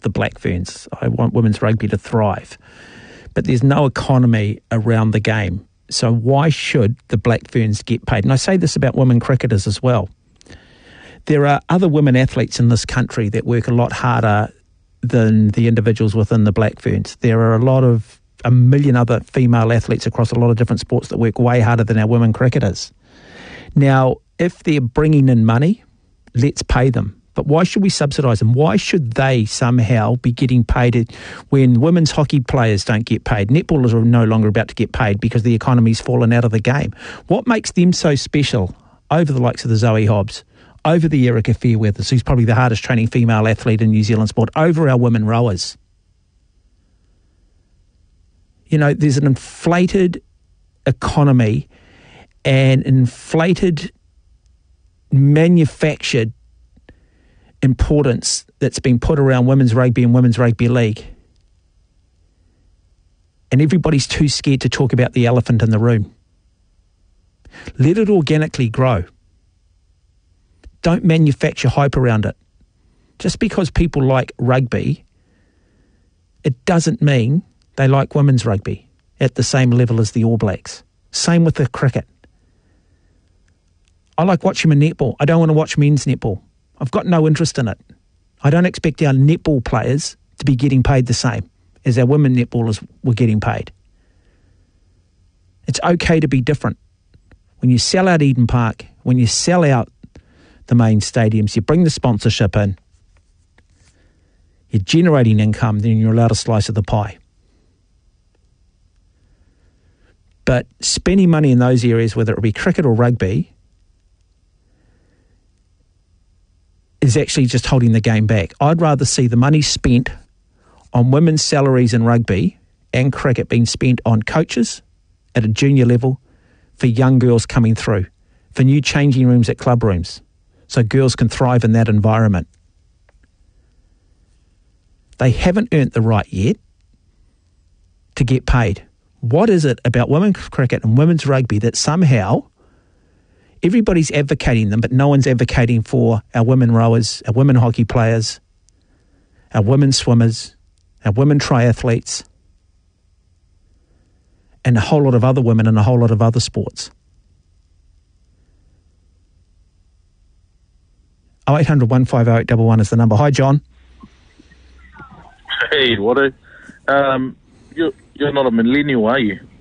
the Black Ferns. I want women's rugby to thrive. But there's no economy around the game. So why should the Black Ferns get paid? And I say this about women cricketers as well. There are other women athletes in this country that work a lot harder than the individuals within the Black Ferns. There are a million other female athletes across a lot of different sports that work way harder than our women cricketers. Now, if they're bringing in money, let's pay them. But why should we subsidise them? Why should they somehow be getting paid when women's hockey players don't get paid? Netballers are no longer about to get paid because the economy's fallen out of the game. What makes them so special over the likes of the Zoe Hobbs, over the Erica Fairweathers, who's probably the hardest training female athlete in New Zealand sport, over our women rowers? You know, there's an inflated economy and inflated manufactured importance that's been put around women's rugby and women's rugby league. And everybody's too scared to talk about the elephant in the room. Let it organically grow. Don't manufacture hype around it. Just because people like rugby, it doesn't mean they like women's rugby at the same level as the All Blacks. Same with the cricket. I like watching my netball. I don't want to watch men's netball. I've got no interest in it. I don't expect our netball players to be getting paid the same as our women netballers were getting paid. It's okay to be different. When you sell out Eden Park, when you sell out the main stadiums, you bring the sponsorship in, you're generating income, then you're allowed a slice of the pie. But spending money in those areas, whether it be cricket or rugby, is actually just holding the game back. I'd rather see the money spent on women's salaries in rugby and cricket being spent on coaches at a junior level for young girls coming through, for new changing rooms at club rooms, so girls can thrive in that environment. They haven't earned the right yet to get paid. What is it about women's cricket and women's rugby that somehow everybody's advocating them, but no one's advocating for our women rowers, our women hockey players, our women swimmers, our women triathletes, and a whole lot of other women in a whole lot of other sports? 0800 150 811 is the number. Hi, John. Hey, Eduardo. You're not a millennial, are you?